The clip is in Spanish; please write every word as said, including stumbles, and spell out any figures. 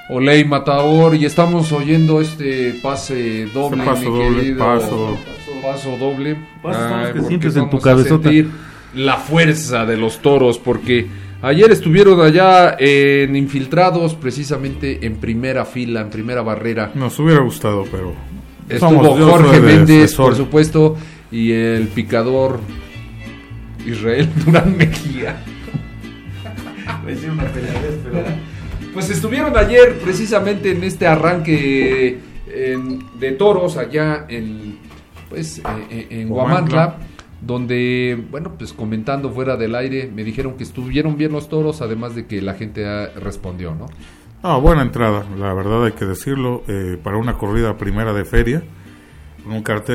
Oley Matador, y estamos oyendo este pase doble, Ese paso mi doble, querido, paso. paso doble. Pasos son los que porque sientes en vamos tu a cabezota. sentir la fuerza de los toros, porque ayer estuvieron allá en infiltrados, precisamente en primera fila, en primera barrera. Nos hubiera gustado, pero Estuvo somos- yo Jorge soy de- Méndez, de sol. por supuesto, y el picador Israel Durán Mejía. Pues estuvieron ayer precisamente en este arranque en- de toros allá en pues eh, en Huamantla, Huamantla. donde, bueno, pues comentando fuera del aire, me dijeron que estuvieron bien los toros, además de que la gente ah, respondió, ¿no? Ah, buena entrada, la verdad hay que decirlo, eh, para una corrida primera de feria, con un cartel